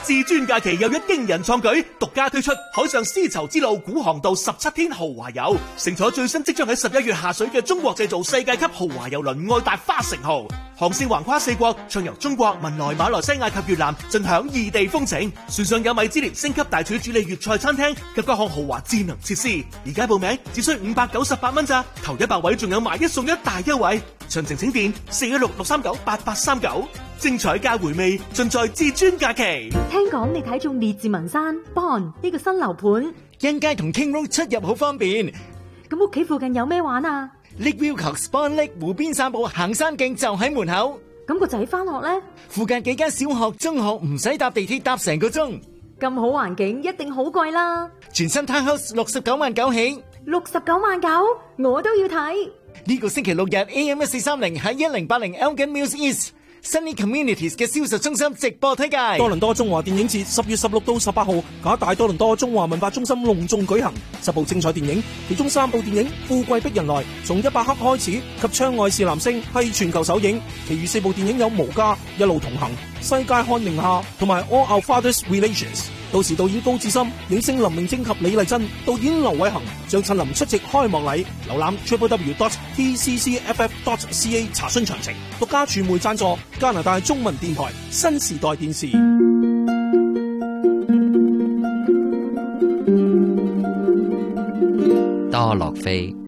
至尊假期又一驚人創舉，獨家推出海上絲綢之路古航道17天豪華遊，乘坐最新即將喺11月下水嘅中國製造世界級豪華郵輪愛達花城號，航線橫跨4國，暢遊中國、文萊、馬來西亞及越南，盡享異地風情。船上有米芝蓮星級大廚主理粵菜餐廳及各項豪華智能設施。而家報名只需598蚊咋，頭100位仲有買1送1大優惠。詳情請電416-639-8839。精彩加回味，盡在至尊假期。 聽講你睇中列治文山 Bond 呢個新樓盤， 欣街同 King Road 出入好方便。 咁屋企附近有咩玩啊？ Lake Wilcox Bond Lake 湖邊散步行山徑就喺門口。 咁個仔返學呢？附近幾間小學、中學唔使搭地鐵搭成個鐘。 咁好環境一定好貴啦。 全新 Townhouse 69萬9起。 69萬9，我都要睇。 呢個星期6日 AM1430喺1080 Elgin Mills East。Sunny Communities 嘅銷售中心直播推介。 多倫多中華電影節10月16到18號，假大多倫多中華文化中心隆重舉行，10部精彩電影，其中3部電影《富貴逼人來》從100克開始及《窗外是男星》係全球首映，其餘4部電影有《無家》、一路同行、世界看寧夏同埋 All Our Fathers Relations。到時導演高志森、影星林明禎及李麗珍、導演劉偉恒將親臨出席開幕禮。瀏覽 www.tccff.ca 查詢詳情。獨家傳媒贊助加拿大中文電台新時代電視。 多樂飛